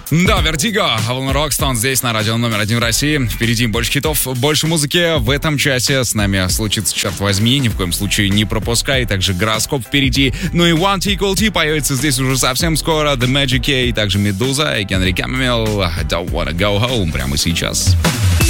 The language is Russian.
Да, Vertigo, Avalon Rockstone здесь на радио номер 1 в России. Впереди больше хитов, больше музыки. В этом часе с нами случится, черт возьми, ни в коем случае не пропускай. Также гороскоп впереди. Ну и One T Equal T появится здесь уже совсем скоро. The Magic K, также Медуза и Генри Каммел. I Don't Wanna Go Home прямо сейчас.